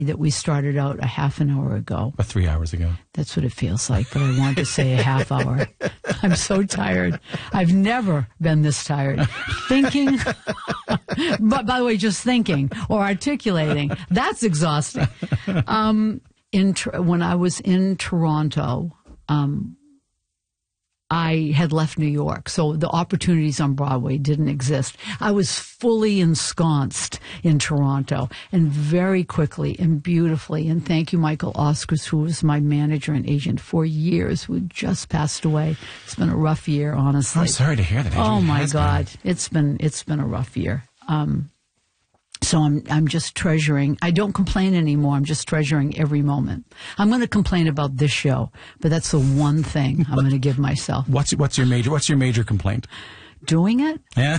that we started out a half an hour ago. About 3 hours ago. That's what it feels like, but I wanted to say a half hour. I'm so tired. I've never been this tired. Thinking, but by the way, just thinking or articulating, that's exhausting. When I was in Toronto, I had left New York, so the opportunities on Broadway didn't exist. I was fully ensconced in Toronto, and very quickly and beautifully, and thank you, Michael Oscars, who was my manager and agent for years, who just passed away. It's been a rough year, honestly. I'm sorry to hear that. Oh my God, it's been a rough year. So I'm just treasuring. I don't complain anymore. I'm just treasuring every moment. I'm going to complain about this show, but that's the one thing I'm going to give myself. What's your major complaint? Doing it? Yeah.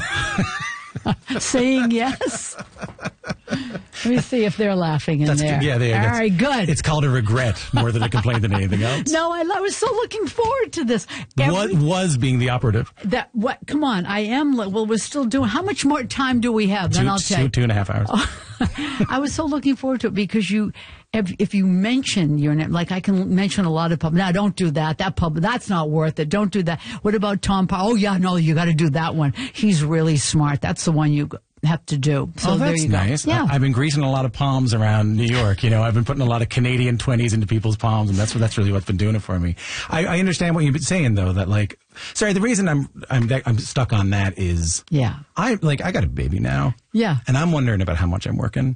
Saying yes. Let me see if they're laughing in there. Yeah, all right, good. It's called a regret more than a complaint than anything else. No, I was so looking forward to this. What was being the operative? Come on, I am. Well, we're still doing. How much more time do we have? Then I'll tell you. 2.5 hours. I was so looking forward to it because if you mention your name, like I can mention a lot of pubs. No, don't do that. That pub, that's not worth it. Don't do that. What about Tom Powell? Oh, yeah, no, you got to do that one. He's really smart. That's the one you have to do. So that's there you go. Nice. Yeah. I've been greasing a lot of palms around New York. I've been putting a lot of Canadian 20s into people's palms, and that's really what's been doing it for me. I understand what you've been saying, though, that the reason I'm stuck on that is I got a baby now. Yeah. And I'm wondering about how much I'm working.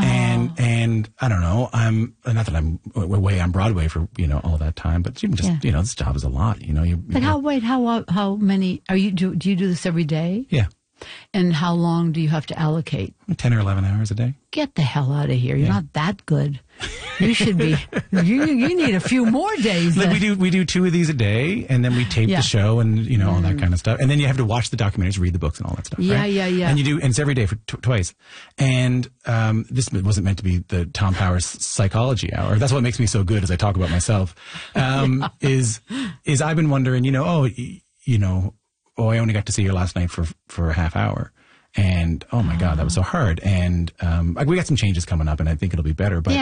And I don't know, I'm not that I'm away on Broadway for, all that time, but you can just, this job is a lot, But how many do you do this every day? Yeah. And how long do you have to allocate? 10 or 11 hours a day. Get the hell out of here. You're not that good. You should be. You need a few more days. We do 2 of these a day, and then we tape the show and, all that kind of stuff. And then you have to watch the documentaries, read the books and all that stuff. Yeah, right? yeah. And and it's every day for twice. And this wasn't meant to be the Tom Powers psychology hour. That's what makes me so good as I talk about myself, is I've been wondering, I only got to see you last night for a half hour. And, oh my God, that was so hard. And, we got some changes coming up and I think it'll be better. But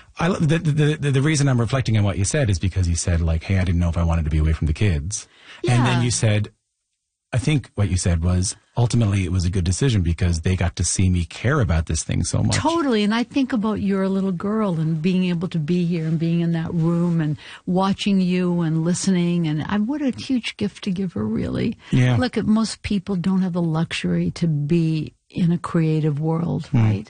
the reason I'm reflecting on what you said is because you said hey, I didn't know if I wanted to be away from the kids. Yeah. And then you said, I think what you said was ultimately it was a good decision because they got to see me care about this thing so much. Totally. And I think about your little girl and being able to be here and being in that room and watching you and listening. And what a huge gift to give her, really. Yeah. Look, most people don't have the luxury to be in a creative world, right?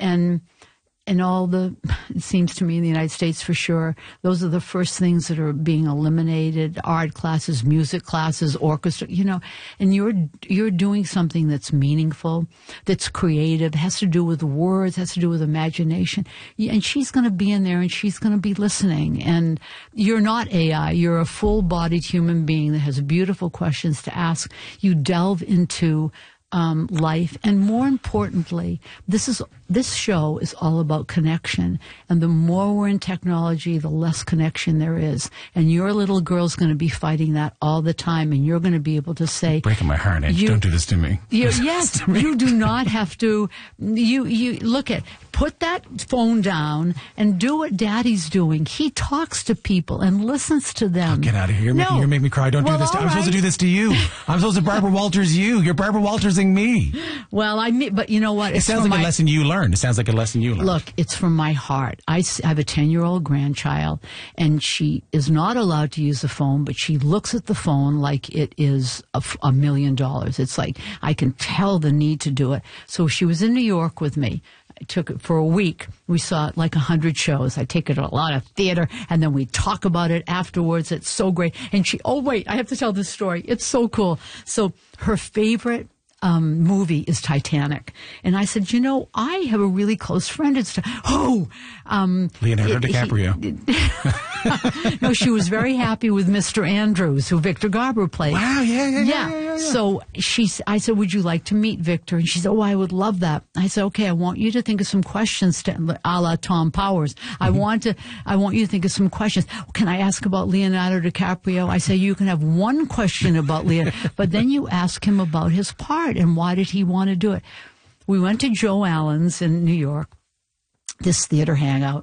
And it seems to me in the United States for sure, those are the first things that are being eliminated: art classes, music classes, orchestra, and you're doing something that's meaningful, that's creative, has to do with words, has to do with imagination. And she's going to be in there and she's going to be listening. And you're not AI. You're a full-bodied human being that has beautiful questions to ask. You delve into life. And more importantly, this show is all about connection. And the more we're in technology, the less connection there is. And your little girl's going to be fighting that all the time. And you're going to be able to say, breaking my heart, Edge. Don't do this to me. Yes, you do not have to. You put that phone down and do what Daddy's doing. He talks to people and listens to them. Oh, get out of here. You're making me cry. Don't do this. I'm supposed to do this to you. I'm supposed to Barbara Walters you. You're Barbara Waltersing me. Well, but you know what? It sounds like a lesson you learned. It sounds like a lesson you learned. Look, it's from my heart. I have a 10-year-old grandchild, and she is not allowed to use the phone, but she looks at the phone like it is $1 million. It's like I can tell the need to do it. So she was in New York with me. I took it for a week. We saw 100 shows. I take it to a lot of theater, and then we talk about it afterwards. It's so great. And I have to tell this story. It's so cool. So her favorite movie is Titanic. And I said, I have a really close friend. Leonardo DiCaprio. No, she was very happy with Mr. Andrews, who Victor Garber played. Wow, yeah. So I said, would you like to meet Victor? And she said, I would love that. I said, okay, I want you to think of some questions a la Tom Powers. I want you to think of some questions. Can I ask about Leonardo DiCaprio? I say, you can have one question about Leonardo, but then you ask him about his part and why did he want to do it. We went to Joe Allen's in New York, this theater hangout.